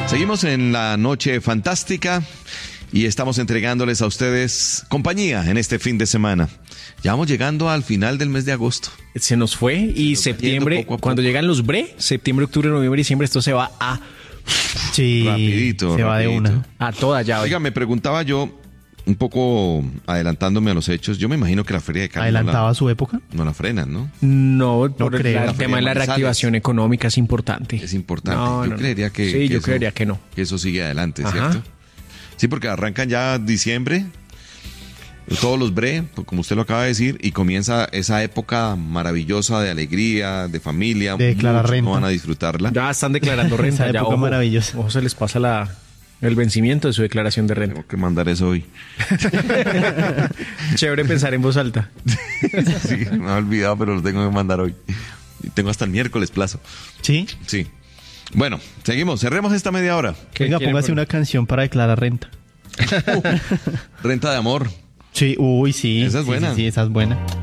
Seguimos en la noche fantástica y estamos entregándoles a ustedes compañía en este fin de semana. Ya vamos llegando al final del mes de agosto. Se nos fue y septiembre, poco a poco. cuando llegan los bre, septiembre, octubre, noviembre, diciembre, esto se va a... Sí, Rapidito, se va de rapidito. una. A toda llave. Oiga, me preguntaba yo, un poco adelantándome a los hechos, yo me imagino que la feria de Cali ¿Adelantaba su época? no la frenan, ¿no? No, por creo. el tema de la Manizales. reactivación económica es importante. Es importante. No, yo no, creería no. que... Sí, yo eso- creería que no. Que eso sigue adelante, Ajá. ¿cierto? Sí, porque arrancan ya diciembre, todos los bre, como usted lo acaba de decir, y comienza esa época maravillosa de alegría, de familia. De declarar Muchos renta. no van a disfrutarla. Ya están declarando renta. Esa Ya, época maravillosa. Ojo, se les pasa el vencimiento de su declaración de renta. Tengo que mandar eso hoy. Chévere pensar en voz alta. Sí, me he olvidado, pero lo tengo que mandar hoy. Y tengo hasta el miércoles plazo. Sí. Sí. Bueno, seguimos. Cerremos esta media hora. ¿Qué Venga, quieren póngase poner? una canción para declarar renta. Renta de amor. Sí, uy, sí. Esa es Sí, buena. Sí, esa es buena.